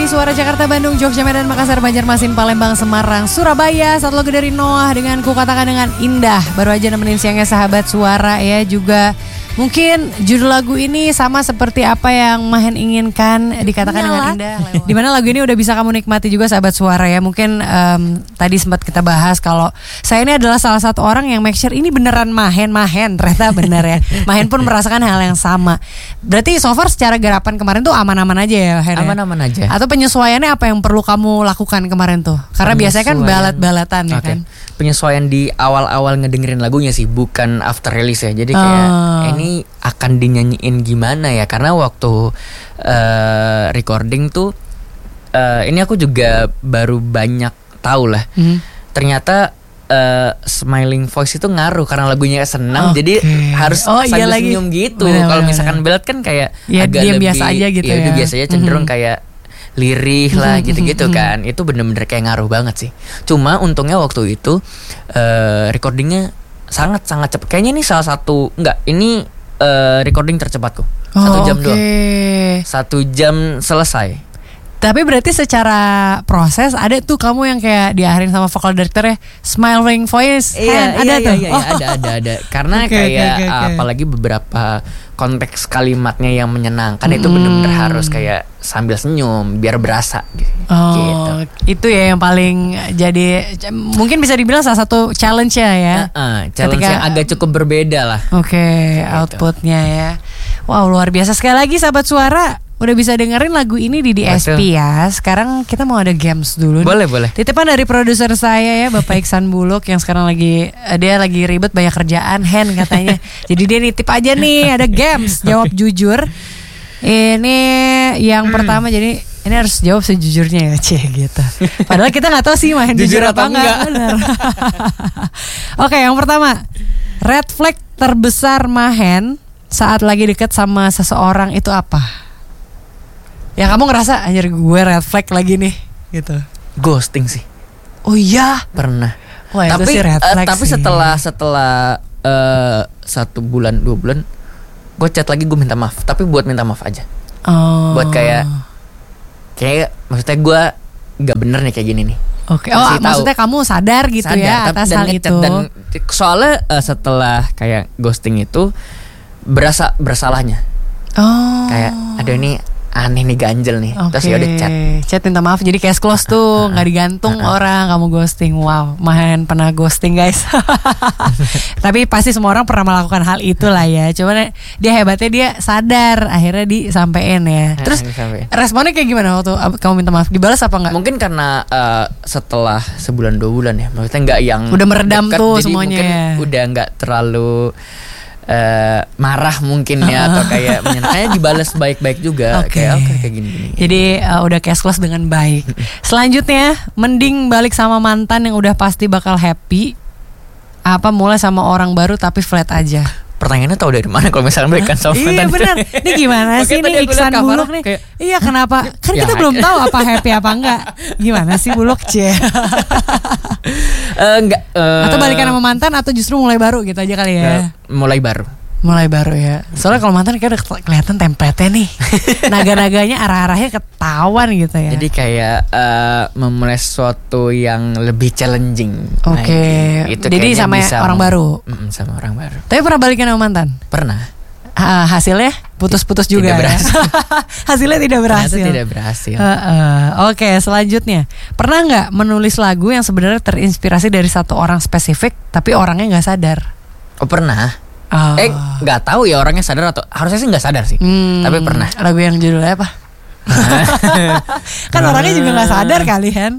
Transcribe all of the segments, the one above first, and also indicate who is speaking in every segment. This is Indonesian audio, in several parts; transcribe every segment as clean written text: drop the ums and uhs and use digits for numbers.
Speaker 1: Suara Jakarta, Bandung, Jogja, Medan, Makassar, Banjarmasin, Palembang, Semarang, Surabaya. Satu lagu dari Noah dengan Ku Katakan Dengan Indah. Baru aja nemenin siangnya sahabat suara ya. Juga mungkin judul lagu ini sama seperti apa yang Mahen inginkan dikatakan dengan indah. Dimana lagu ini udah bisa kamu nikmati juga sahabat suara ya. Mungkin tadi sempat kita bahas kalau saya ini adalah salah satu orang yang make sure ini beneran Mahen ternyata bener ya. Mahen pun merasakan hal yang sama. Berarti so far secara garapan kemarin tuh aman-aman aja ya Mahen?
Speaker 2: Aman-aman aja.
Speaker 1: Atau penyesuaiannya apa yang perlu kamu lakukan kemarin tuh? Karena biasanya kan balat-balatan ya kan.
Speaker 2: Penyesuaian di awal-awal ngedengerin lagunya sih, bukan after release ya. Jadi kayak ini akan dinyanyiin gimana ya? Karena waktu recording tuh ini aku juga baru banyak tahu lah. Ternyata smiling voice itu ngaruh karena lagunya senang, jadi harus sambil senyum gitu. Kalau misalkan ballad kan kayak
Speaker 1: ya,
Speaker 2: agak
Speaker 1: lebih
Speaker 2: lebih
Speaker 1: biasa aja gitu ya.
Speaker 2: Biasanya cenderung kayak lirih lah gitu-gitu kan. Itu bener-bener kayak ngaruh banget sih. Cuma untungnya waktu itu recordingnya sangat-sangat cepat. Kayaknya ini salah satu ini recording tercepatku. 1 jam doang. 1 jam selesai.
Speaker 1: Tapi berarti secara proses ada tuh kamu yang kayak diakhirin sama vocal director ya, smiling voice ada tuh.
Speaker 2: Ada. Karena apalagi beberapa konteks kalimatnya yang menyenangkan itu benar-benar harus kayak sambil senyum biar berasa gitu. Itu ya yang paling jadi mungkin bisa dibilang salah satu challenge-nya ya. Challenge yang agak cukup berbeda lah.
Speaker 1: Gitu. Outputnya ya. Wow, luar biasa. Sekali lagi sahabat suara, udah bisa dengerin lagu ini di DSP ya. Sekarang kita mau ada games dulu.
Speaker 2: Boleh.
Speaker 1: Titipan dari produser saya ya, Bapak Iksan Buluk yang sekarang dia lagi ribet banyak kerjaan, Hen katanya. Jadi dia nitip aja nih ada games, jawab jujur. Ini yang pertama, jadi ini harus jawab sejujurnya ya, gitu. Padahal kita nggak tahu sih Mahen jujur apa enggak. Oke, yang pertama, red flag terbesar Mahen saat lagi deket sama seseorang itu apa? Ya kamu ngerasa anjir gue red flag lagi nih gitu.
Speaker 2: Ghosting sih.
Speaker 1: Oh iya,
Speaker 2: pernah.
Speaker 1: Wah, tapi sih red flag
Speaker 2: tapi
Speaker 1: sih.
Speaker 2: setelah 1 bulan 2 bulan gue chat lagi, gue minta maaf. Tapi buat minta maaf aja. Buat kayak maksudnya gue gak bener nih kayak gini nih.
Speaker 1: Oke. Maksudnya kamu sadar gitu ya atas hal itu.
Speaker 2: Dan soalnya setelah kayak ghosting itu bersalahnya. Kayak aduh ini aneh nih, ganjel nih. Terus ya udah
Speaker 1: chat minta maaf, jadi case close tuh, nggak digantung orang, kamu ghosting. Wow, Mahen pernah ghosting guys. Tapi pasti semua orang pernah melakukan hal itulah ya. Cuman dia hebatnya dia sadar, akhirnya disampein ya. Terus responnya kayak gimana waktu kamu minta maaf? Dibalas apa enggak?
Speaker 2: Mungkin karena setelah sebulan 2 bulan ya, maksudnya nggak yang
Speaker 1: udah meredam
Speaker 2: dekat,
Speaker 1: tuh
Speaker 2: jadi
Speaker 1: semuanya.
Speaker 2: Mungkin udah nggak terlalu marah mungkin ya, atau kayak menyenangkannya dibalas baik-baik juga. Kayak gini.
Speaker 1: Jadi udah case close dengan baik. Selanjutnya, mending balik sama mantan yang udah pasti bakal happy, apa mulai sama orang baru tapi flat aja?
Speaker 2: Pertanyaannya tahu dari mana kalau misalnya balikan sama mantan?
Speaker 1: Iya benar. Ini gimana sih nih Iksan Buluk nih? Iya kenapa? Kan kita belum tahu apa happy apa enggak. Gimana sih Buluk C?
Speaker 2: Enggak.
Speaker 1: Atau balikan sama mantan atau justru mulai baru gitu aja kali ya?
Speaker 2: Mulai baru
Speaker 1: ya. Soalnya kalau mantan kayak udah kelihatan template-nya nih. Naga-naganya arah-arahnya ketahuan gitu ya.
Speaker 2: Jadi kayak memulai sesuatu yang lebih challenging.
Speaker 1: Itu jadi sama orang baru.
Speaker 2: Sama orang baru.
Speaker 1: Tapi pernah balikan sama mantan?
Speaker 2: Pernah.
Speaker 1: Hasilnya putus-putus juga ya? Hasilnya tidak berhasil.
Speaker 2: Tidak berhasil.
Speaker 1: Oke, selanjutnya, pernah nggak menulis lagu yang sebenarnya terinspirasi dari satu orang spesifik tapi orangnya nggak sadar?
Speaker 2: Pernah. Nggak tahu ya orangnya sadar atau harusnya sih nggak sadar sih. Tapi pernah.
Speaker 1: Lagu yang judulnya apa? Kan orangnya juga nggak sadar kali kan?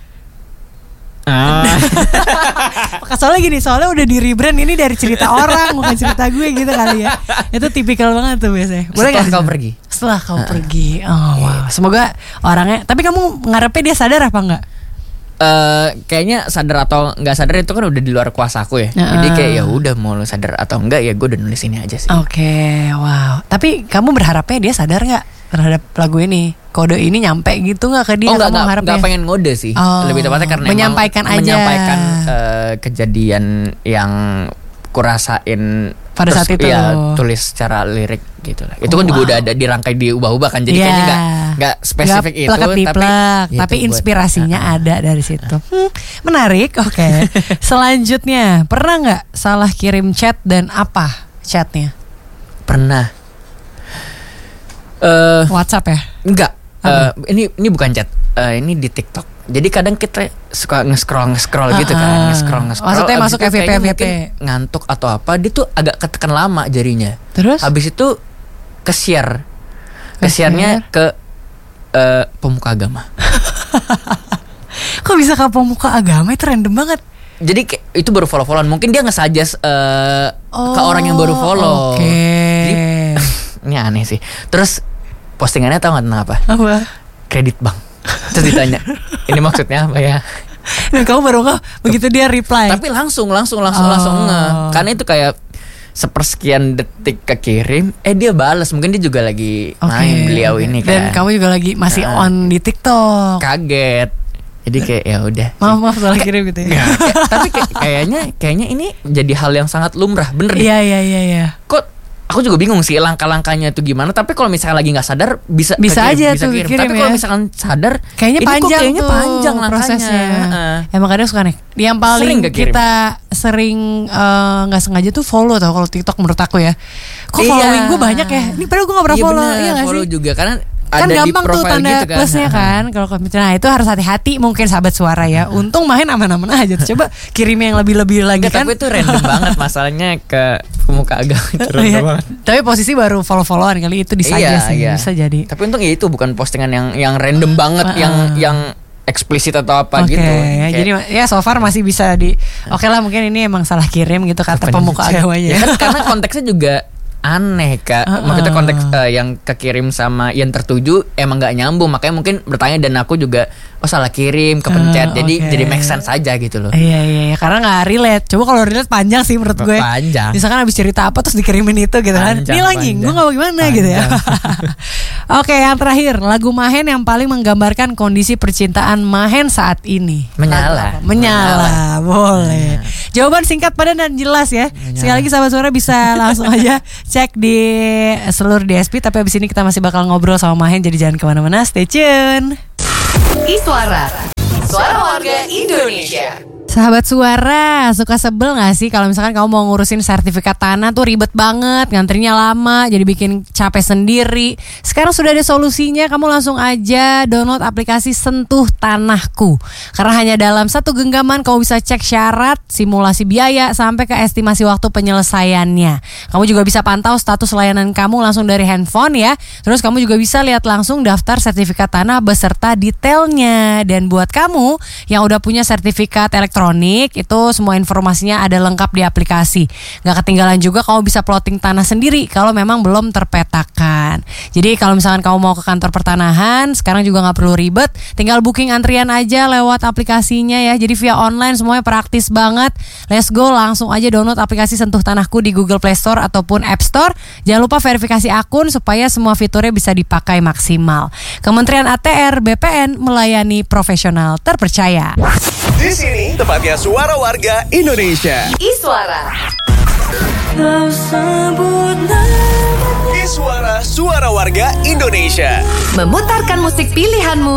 Speaker 1: Soalnya udah di rebrand ini dari cerita orang bukan cerita gue gitu kali ya. Itu tipikal banget tuh biasanya. Setelah kau pergi. Wow. Semoga orangnya. Tapi kamu ngarepnya dia sadar apa enggak?
Speaker 2: Kayaknya sadar atau nggak sadar itu kan udah di luar kuasa aku ya. Jadi kayak ya udah mau lu sadar atau enggak ya gue udah nulis ini aja sih.
Speaker 1: Wow. Tapi kamu berharapnya dia sadar nggak terhadap lagu ini? Kode ini nyampe gitu nggak ke dia?
Speaker 2: Nggak pengen ngode sih. Lebih tepatnya karena
Speaker 1: menyampaikan
Speaker 2: kejadian yang kurasain
Speaker 1: pada saat itu
Speaker 2: ya tulis secara lirik gitu lah. Itu kan juga udah ada dirangkai diubah-ubah kan. Jadi kayaknya Nggak spesifik itu,
Speaker 1: tapi inspirasinya ada dari situ. Menarik. Oke. Selanjutnya, pernah nggak salah kirim chat dan apa chatnya?
Speaker 2: Pernah.
Speaker 1: WhatsApp ya?
Speaker 2: Enggak. Ini bukan chat. Ini di TikTok. Jadi kadang kita suka nge-scroll gitu kan, nge-scroll.
Speaker 1: Maksudnya masuk FYP.
Speaker 2: Ngantuk atau apa, dia tuh agak ketekan lama jarinya.
Speaker 1: Terus?
Speaker 2: Habis itu ke-share-nya ke pemuka agama.
Speaker 1: Kok bisa ke pemuka agama? Itu random banget.
Speaker 2: Jadi itu baru follow-followan. Mungkin dia nge-suggest ke orang yang baru follow. Jadi, ini aneh sih. Terus postingannya tahu nggak tentang apa? Kredit bank. Terus ditanya, ini maksudnya apa ya?
Speaker 1: Dan kamu baru nggak begitu dia reply.
Speaker 2: Tapi langsung nge. Karena itu kayak sepersekian detik kekirim, dia balas. Mungkin dia juga lagi main beliau ini kan.
Speaker 1: Dan kamu juga lagi masih on di TikTok.
Speaker 2: Kaget. Jadi kayak ya udah.
Speaker 1: Maaf salah kirim gitu ya.
Speaker 2: Tapi kayaknya ini jadi hal yang sangat lumrah, bener deh.
Speaker 1: Iya.
Speaker 2: Kok aku juga bingung sih langkah-langkahnya itu gimana. Tapi kalau misalnya lagi nggak sadar bisa
Speaker 1: aja
Speaker 2: bisa
Speaker 1: tuh
Speaker 2: kirim.
Speaker 1: Kirim
Speaker 2: tapi kalau misalkan sadar,
Speaker 1: kayaknya panjang
Speaker 2: langkahnya
Speaker 1: prosesnya. Emang kadang suka nih. Yang paling kita sering nggak sengaja tuh follow tau kalau TikTok menurut aku ya. Kok following gue banyak ya? Ini padahal gue nggak pernah follow.
Speaker 2: Iya follow sih? Juga karena
Speaker 1: kan
Speaker 2: ada
Speaker 1: gampang
Speaker 2: di
Speaker 1: tuh tanda
Speaker 2: gitu kan.
Speaker 1: plusnya kan kalau komputer. Nah itu harus hati-hati mungkin sahabat suara ya. Untung main aman-aman aja. Coba kirim yang lebih-lebih lagi kan.
Speaker 2: Tapi itu random banget masalahnya ke pemuka agama itu random banget.
Speaker 1: Tapi posisi baru follow-followan kali itu bisa jadi.
Speaker 2: Tapi untung ya itu bukan postingan yang random banget yang eksplisit atau apa gitu.
Speaker 1: Ya, jadi ya so far masih bisa oke lah mungkin ini emang salah kirim gitu kata pemuka agamanya.
Speaker 2: Ya kan karena konteksnya juga aneh Kak. Maksudnya konteks yang kekirim sama yang tertuju emang gak nyambung. Makanya mungkin bertanya dan aku juga salah kirim, kepencet. Jadi make sense aja gitu loh.
Speaker 1: Iya karena gak relate. Coba kalau relate panjang sih menurut gue.
Speaker 2: Panjang.
Speaker 1: Misalkan habis cerita apa terus dikirimin itu gitu kan. Ini lagi gue gak bagaimana gitu ya. Oke, yang terakhir, lagu Mahen yang paling menggambarkan kondisi percintaan Mahen saat ini.
Speaker 2: Menyala.
Speaker 1: Boleh. Jawaban singkat, padat dan jelas ya. Sekali lagi sahabat suara bisa langsung aja cek di seluruh DSP. Tapi abis ini kita masih bakal ngobrol sama Mahen, jadi jangan kemana-mana, stay tune.
Speaker 3: Iswara, suara warga Indonesia.
Speaker 1: Sahabat suara, suka sebel gak sih kalau misalkan kamu mau ngurusin sertifikat tanah tuh ribet banget, ngantrinya lama, jadi bikin capek sendiri. Sekarang sudah ada solusinya, kamu langsung aja download aplikasi Sentuh Tanahku. Karena hanya dalam satu genggaman kamu bisa cek syarat, simulasi biaya, sampai ke estimasi waktu penyelesaiannya. Kamu juga bisa pantau status layanan kamu langsung dari handphone ya. Terus kamu juga bisa lihat langsung daftar sertifikat tanah beserta detailnya. Dan buat kamu yang udah punya sertifikat elektronik, itu semua informasinya ada lengkap di aplikasi. Gak ketinggalan juga kamu bisa plotting tanah sendiri kalau memang belum terpetakan. Jadi kalau misalkan kamu mau ke kantor pertanahan, sekarang juga gak perlu ribet, tinggal booking antrian aja lewat aplikasinya ya. Jadi via online semuanya praktis banget. Let's go, langsung aja download aplikasi Sentuh Tanahku di Google Play Store ataupun App Store. Jangan lupa verifikasi akun supaya semua fiturnya bisa dipakai maksimal. Kementerian ATR BPN melayani profesional terpercaya.
Speaker 4: Di sini tempatnya suara warga Indonesia.
Speaker 3: Iswara.
Speaker 4: Iswara, suara warga Indonesia.
Speaker 3: Memutarkan musik pilihanmu